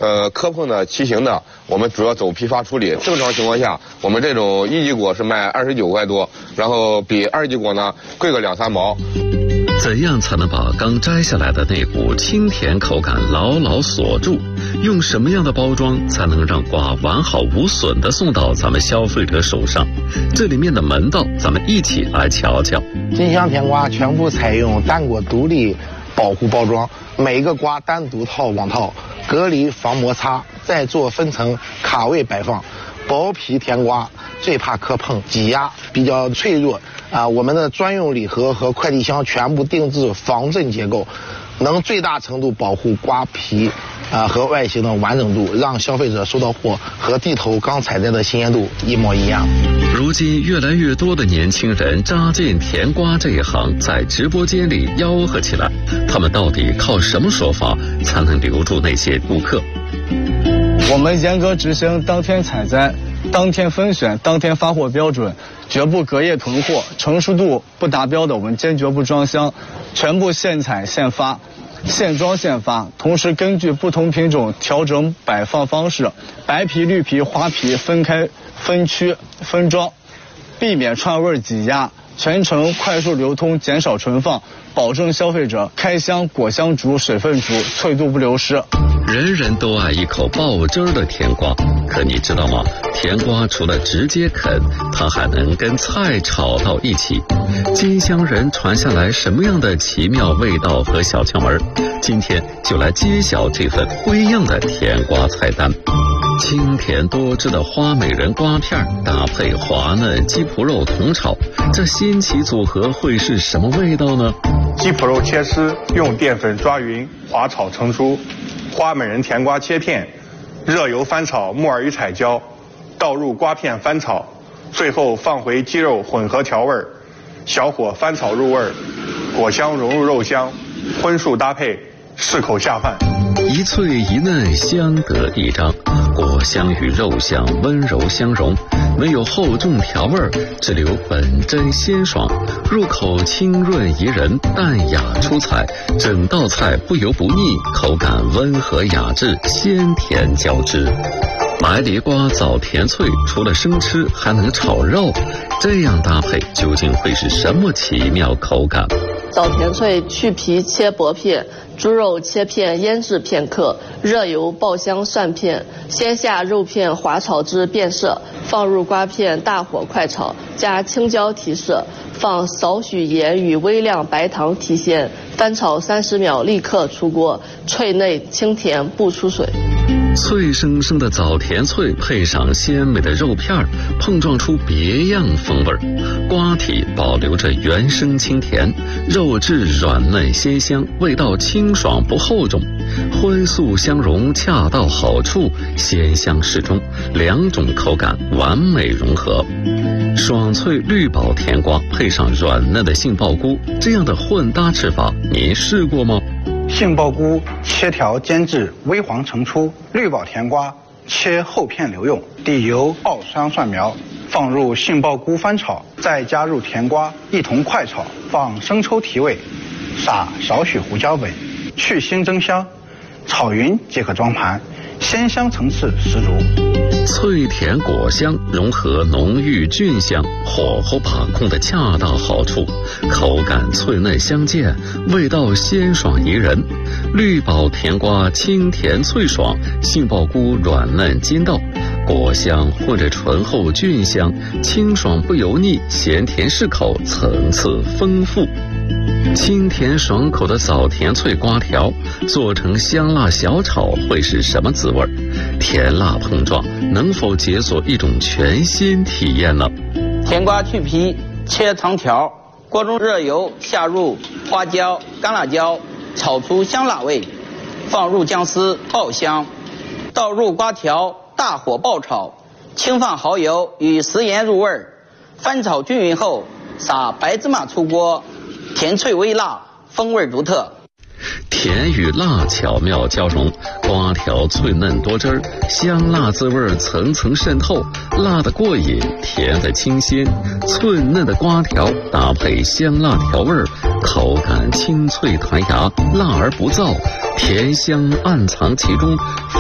磕碰的、骑行的，我们主要走批发处理。正常情况下，我们这种1级果是卖29块多，然后比2级果呢贵个2、3毛。 怎样才能把刚摘下来的那股清甜口感牢牢锁住？用什么样的包装才能让瓜完好无损地送到咱们消费者手上？这里面的门道，咱们一起来瞧瞧。 金香甜瓜全部采用单果独立保护包装，每个瓜单独套网套，隔离防摩擦，再做分层卡位摆放。薄皮甜瓜最怕磕碰挤压，比较脆弱我们的专用礼盒和快递箱全部定制防震结构，能最大程度保护瓜皮和外形的完整度，让消费者收到货和地头刚采摘的新鲜度一模一样。 如今越来越多的年轻人扎进甜瓜这一行，在直播间里吆喝起来，他们到底靠什么手法才能留住那些顾客？ 我们严格执行当天采摘、当天分选、当天发货标准，绝不隔夜囤货。成熟度不达标的，我们坚决不装箱，全部现采现发。现装现发，同时根据不同品种调整摆放方式，白皮、绿皮、花皮分开、分区、分装，避免串味挤压，全程快速流通，减少存放，保证消费者开箱果香足、水分足、脆度不流失。 人人都爱一口爆汁儿的甜瓜，可你知道吗？甜瓜除了直接啃，它还能跟菜炒到一起。金乡人传下来什么样的奇妙味道和小窍门？今天就来揭晓这份不一样的甜瓜菜单。清甜多汁的花美人瓜片搭配滑嫩鸡脯肉同炒，这新奇组合会是什么味道呢？ 鸡脯肉切丝，用淀粉抓匀，滑炒成酥。花美人甜瓜切片，热油翻炒木耳与彩椒，倒入瓜片翻炒，最后放回鸡肉混合调味，小火翻炒入味，果香融入肉香，荤素搭配，适口下饭。 一脆一嫩，相得益彰，果香与肉香温柔相融，没有厚重调味，只留本真鲜爽，入口清润宜人，淡雅出彩，整道菜不油不腻，口感温和雅致，鲜甜交织。白梨瓜枣甜脆，除了生吃还能炒肉，这样搭配究竟会是什么奇妙口感？ 枣甜脆去皮切薄片，猪肉切片腌制片刻，热油爆香蒜片，先下肉片滑炒至变色，放入瓜片大火快炒，加青椒提色，放少许盐与微量白糖提鲜，翻炒30秒立刻出锅，脆内清甜不出水。 脆生生的枣甜脆配上鲜美的肉片，碰撞出别样风味。瓜体保留着原生清甜，肉质软嫩鲜香，味道清爽不厚重，荤素相融恰到好处，鲜香适中，两种口感完美融合。爽脆绿宝甜瓜配上软嫩的杏鲍菇，这样的混搭吃法您试过吗？ 杏鲍菇切条煎至微黄澄出，绿宝甜瓜切厚片留用，底油爆香蒜苗，放入杏鲍菇翻炒，再加入甜瓜一同快炒，放生抽提味，撒少许胡椒粉，去腥增香，炒匀即可装盘，鲜香层次十足。 脆甜果香融合浓郁菌香，火候把控的恰到好处，口感脆嫩相间，味道鲜爽宜人。绿宝甜瓜清甜脆爽，杏鲍菇软嫩筋道，果香混着醇厚菌香，清爽不油腻，咸甜适口，层次丰富。清甜爽口的枣甜脆瓜条做成香辣小炒会是什么滋味？甜辣碰撞能否解锁一种全新体验呢？ 甜瓜去皮切长条，锅中热油下入花椒、干辣椒，炒出香辣味，放入姜丝爆香，倒入瓜条大火爆炒，轻放蚝油与食盐入味，翻炒均匀后撒白芝麻出锅，甜脆微辣，风味独特。 甜与辣巧妙交融，瓜条脆嫩多汁儿，香辣滋味层层渗透，辣的过瘾，甜的清鲜，脆嫩的瓜条搭配香辣调味，口感清脆弹牙，辣而不燥，甜香暗藏其中，